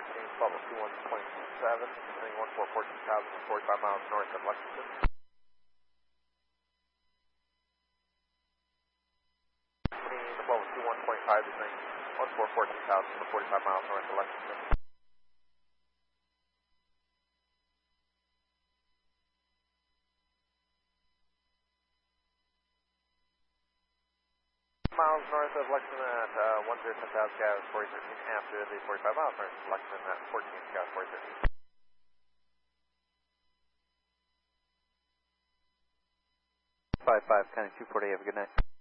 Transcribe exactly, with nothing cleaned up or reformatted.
thirteen, twelve oh two one point seven, descending one four fourteen thousand, forty-five miles north of Lexington. twelve oh two one point five, descending one four fourteen thousand, forty-five miles north of Lexington. Miles north of Lexington at uh, one zero ten thousand gas, forty thirteen after the forty-five miles north of Lexington at fourteen gas, forty thirteen. five five, County two forty, have a good night.